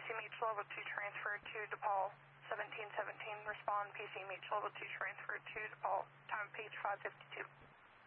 PC Mutual level 2 transferred to DePaul 1717. Respond PC Mutual level 2 transferred to DePaul. Time page 552.